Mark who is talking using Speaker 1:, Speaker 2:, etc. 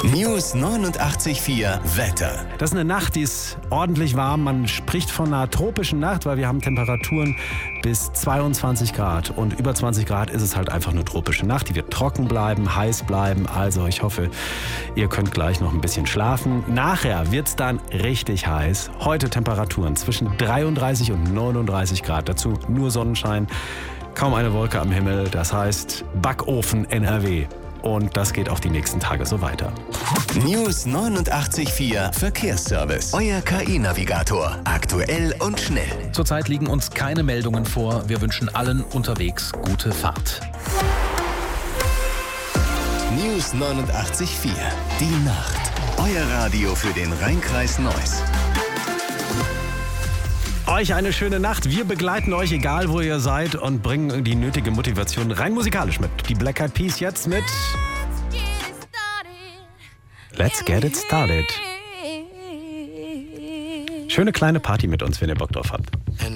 Speaker 1: News 89.4 Wetter.
Speaker 2: Das ist eine Nacht, die ist ordentlich warm. Man spricht von einer tropischen Nacht, weil wir haben Temperaturen bis 22 Grad. Und über 20 Grad ist es halt einfach eine tropische Nacht. Die wird trocken bleiben, heiß bleiben. Also ich hoffe, ihr könnt gleich noch ein bisschen schlafen. Nachher wird es dann richtig heiß. Heute Temperaturen zwischen 33 und 39 Grad. Dazu nur Sonnenschein, kaum eine Wolke am Himmel. Das heißt Backofen NRW. Und das geht auch die nächsten Tage so weiter.
Speaker 1: News 89.4 Verkehrsservice. Euer KI-Navigator. Aktuell und schnell.
Speaker 3: Zurzeit liegen uns keine Meldungen vor. Wir wünschen allen unterwegs gute Fahrt.
Speaker 1: News 89.4. Die Nacht. Euer Radio für den Rhein-Kreis Neuss.
Speaker 2: Euch eine schöne Nacht. Wir begleiten euch, egal wo ihr seid, und bringen die nötige Motivation rein musikalisch mit. Die Black Eyed Peas jetzt mit Let's Get It Started. Schöne kleine Party mit uns, wenn ihr Bock drauf habt.